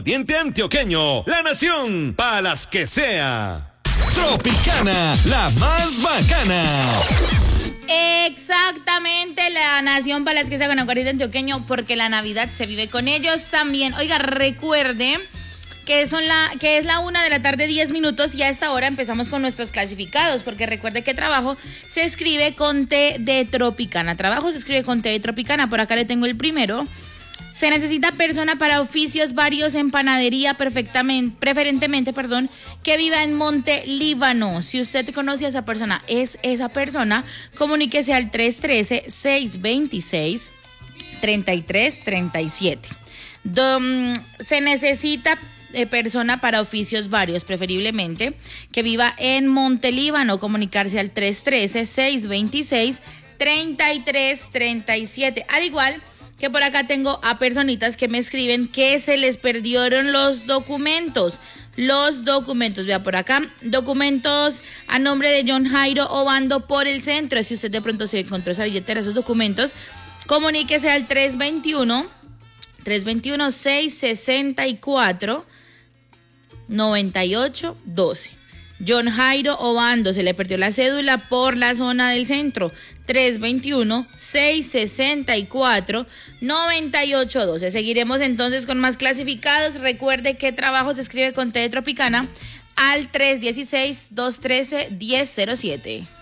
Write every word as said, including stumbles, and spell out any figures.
Diente antioqueño, la nación, para las que sea. Tropicana, la más bacana. Exactamente, la nación para las que sea con Acuario antioqueño, porque la Navidad se vive con ellos también. Oiga, recuerde que son la que es la una de la tarde, diez minutos, y a esta hora empezamos con nuestros clasificados, porque recuerde que trabajo se escribe con T de Tropicana. Trabajo se escribe con T de Tropicana. Por acá le tengo el primero. Se necesita persona para oficios varios en panadería, perfectamente, preferentemente, perdón, que viva en Monte Líbano. Si usted conoce a esa persona, es esa persona, comuníquese al tres uno tres, seis dos seis, tres tres tres siete. Dom, se necesita eh, persona para oficios varios, preferiblemente, que viva en Monte Líbano, comunicarse al tres uno tres, seis dos seis, tres tres tres siete. Al igual que por acá tengo a personitas que me escriben que se les perdieron los documentos. Los documentos, vea por acá, documentos a nombre de John Jairo Obando por el centro. Si usted de pronto se encontró esa billetera, esos documentos, comuníquese al tres dos uno, tres dos uno, seis seis cuatro, nueve ocho uno dos. John Jairo Obando, se le perdió la cédula por la zona del centro. tres dos uno, seis seis cuatro, nueve ocho uno dos. Seguiremos entonces con más clasificados. Recuerde que trabajo se escribe con T de Tropicana al tres uno seis, dos uno tres, uno cero cero siete.